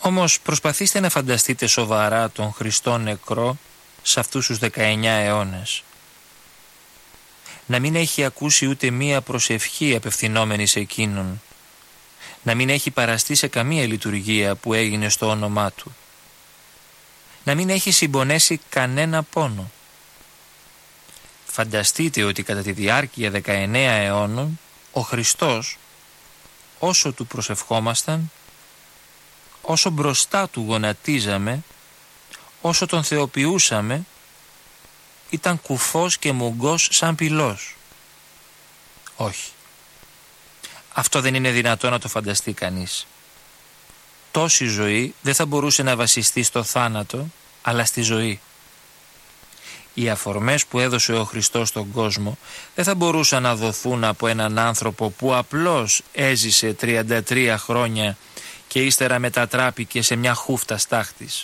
Όμως προσπαθήστε να φανταστείτε σοβαρά τον Χριστό νεκρό σε αυτούς τους 19 αιώνες. Να μην έχει ακούσει ούτε μία προσευχή απευθυνόμενη σε εκείνον. Να μην έχει παραστεί σε καμία λειτουργία που έγινε στο όνομά του. Να μην έχει συμπονέσει κανένα πόνο. Φανταστείτε ότι κατά τη διάρκεια 19 αιώνων ο Χριστός, όσο του προσευχόμασταν, όσο μπροστά του γονατίζαμε, όσο τον θεοποιούσαμε, ήταν κουφός και μουγκός σαν πυλός. Όχι. Αυτό δεν είναι δυνατό να το φανταστεί κανείς. Τόση ζωή δεν θα μπορούσε να βασιστεί στο θάνατο, αλλά στη ζωή. Οι αφορμές που έδωσε ο Χριστός στον κόσμο δεν θα μπορούσαν να δοθούν από έναν άνθρωπο που απλώς έζησε 33 χρόνια και ύστερα μετατράπηκε σε μια χούφτα στάχτης.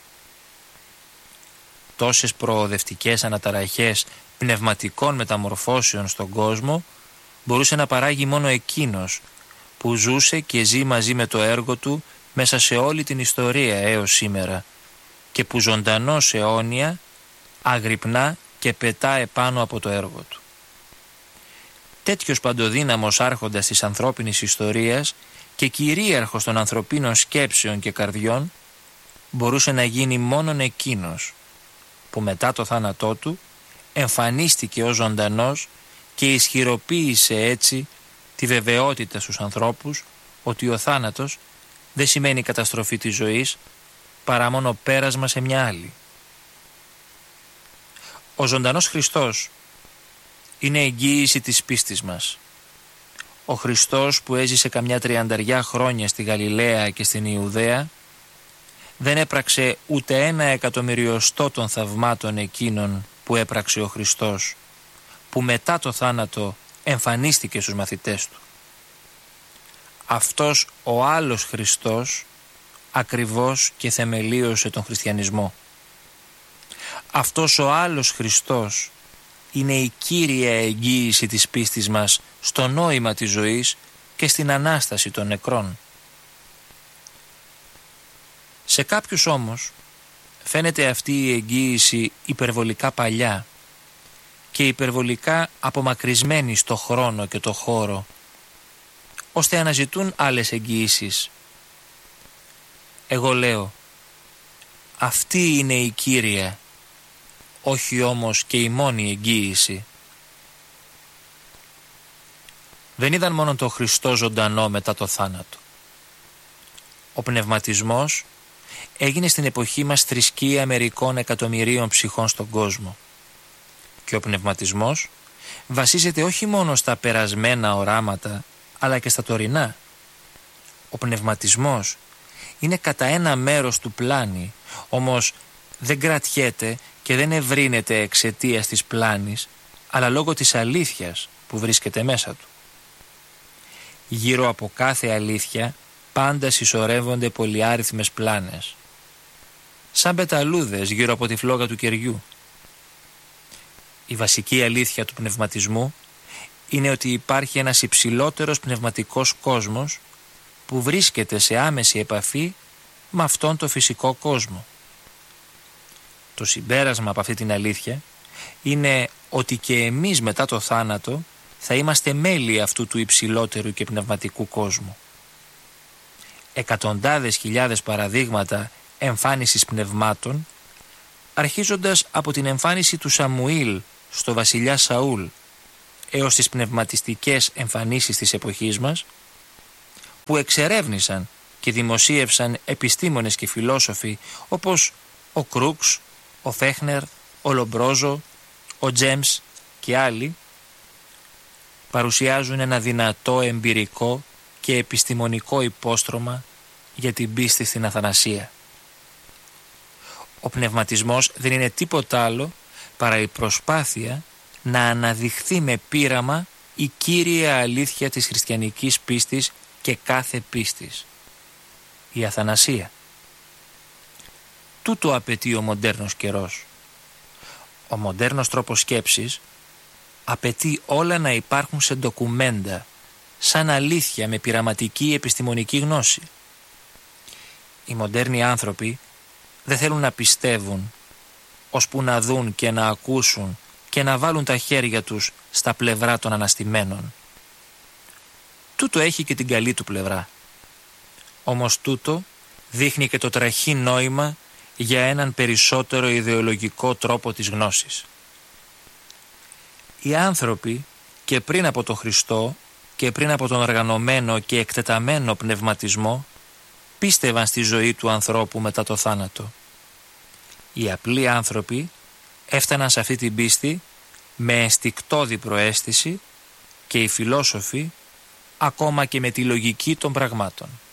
Τόσες προοδευτικές αναταραχές πνευματικών μεταμορφώσεων στον κόσμο μπορούσε να παράγει μόνο εκείνος που ζούσε και ζει μαζί με το έργο του μέσα σε όλη την ιστορία έως σήμερα και που ζωντανός αιώνια αγρυπνά και πετά επάνω από το έργο του. Τέτοιος παντοδύναμος άρχοντας της ανθρώπινης ιστορίας και κυρίαρχος των ανθρωπίνων σκέψεων και καρδιών μπορούσε να γίνει μόνον εκείνος που μετά το θάνατό του εμφανίστηκε ως ζωντανός και ισχυροποίησε έτσι τη βεβαιότητα στους ανθρώπους ότι ο θάνατος δεν σημαίνει καταστροφή της ζωής παρά μόνο πέρασμα σε μια άλλη. Ο ζωντανός Χριστός είναι εγγύηση της πίστης μας. Ο Χριστός που έζησε καμιά 30 χρόνια στη Γαλιλαία και στην Ιουδαία δεν έπραξε ούτε 1/100,000 των θαυμάτων εκείνων που έπραξε ο Χριστός, που μετά το θάνατο εμφανίστηκε στους μαθητές του. Αυτός ο άλλος Χριστός ακριβώς και θεμελίωσε τον χριστιανισμό. Αυτός ο άλλος Χριστός είναι η κύρια εγγύηση της πίστης μας στο νόημα της ζωής και στην Ανάσταση των νεκρών. Σε κάποιους όμως φαίνεται αυτή η εγγύηση υπερβολικά παλιά και υπερβολικά απομακρυσμένη στο χρόνο και το χώρο, ώστε αναζητούν άλλες εγγύησεις. Εγώ λέω, αυτή είναι η κύρια, όχι όμως και η μόνη εγγύηση. Δεν είδαν μόνο τον Χριστό ζωντανό μετά το θάνατο. Ο πνευματισμός έγινε στην εποχή μας θρησκεία μερικών εκατομμυρίων ψυχών στον κόσμο. Και ο πνευματισμός βασίζεται όχι μόνο στα περασμένα οράματα, αλλά και στα τωρινά. Ο πνευματισμός είναι κατά ένα μέρος του πλάνη, όμως δεν κρατιέται και δεν ευρύνεται εξαιτίας της πλάνης, αλλά λόγω της αλήθειας που βρίσκεται μέσα του. Γύρω από κάθε αλήθεια πάντα συσσωρεύονται πολυάριθμες πλάνες, σαν πεταλούδες γύρω από τη φλόγα του κεριού. Η βασική αλήθεια του πνευματισμού είναι ότι υπάρχει ένας υψηλότερος πνευματικός κόσμος που βρίσκεται σε άμεση επαφή με αυτόν το φυσικό κόσμο. Το συμπέρασμα από αυτή την αλήθεια είναι ότι και εμείς μετά το θάνατο θα είμαστε μέλη αυτού του υψηλότερου και πνευματικού κόσμου. Εκατοντάδες χιλιάδες παραδείγματα εμφάνισης πνευμάτων, αρχίζοντας από την εμφάνιση του Σαμουήλ στο βασιλιά Σαούλ έως τις πνευματιστικές εμφανίσεις της εποχής μας, που εξερεύνησαν και δημοσίευσαν επιστήμονες και φιλόσοφοι όπως ο Κρούξ, ο Φέχνερ, ο Λομπρόζο, ο Τζέμς και άλλοι, παρουσιάζουν ένα δυνατό εμπειρικό και επιστημονικό υπόστρωμα για την πίστη στην αθανασία. Ο πνευματισμός δεν είναι τίποτα άλλο παρά η προσπάθεια να αναδειχθεί με πείραμα η κύρια αλήθεια της χριστιανικής πίστης και κάθε πίστης, η αθανασία. Τούτο απαιτεί ο μοντέρνος καιρός. Ο μοντέρνος τρόπος σκέψης απαιτεί όλα να υπάρχουν σε ντοκουμέντα, σαν αλήθεια με πειραματική επιστημονική γνώση. Οι μοντέρνοι άνθρωποι δεν θέλουν να πιστεύουν, ώσπου να δουν και να ακούσουν και να βάλουν τα χέρια τους στα πλευρά των αναστημένων. Τούτο έχει και την καλή του πλευρά. Όμως τούτο δείχνει και το τραχή νόημα για έναν περισσότερο ιδεολογικό τρόπο της γνώσης. Οι άνθρωποι και πριν από τον Χριστό και πριν από τον οργανωμένο και εκτεταμένο πνευματισμό πίστευαν στη ζωή του ανθρώπου μετά το θάνατο. Οι απλοί άνθρωποι έφταναν σε αυτή την πίστη με ενστικτώδη προαίσθηση και οι φιλόσοφοι ακόμα και με τη λογική των πραγμάτων.